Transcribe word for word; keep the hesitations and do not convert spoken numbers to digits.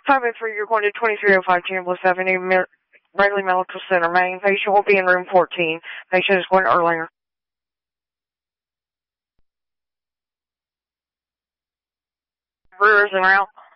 five oh three, you're going to twenty-three oh five Chambliss Avenue, Bradley Medical Center, Maine. Patient will be in room fourteen. Patient is going earlier. Brewers and out.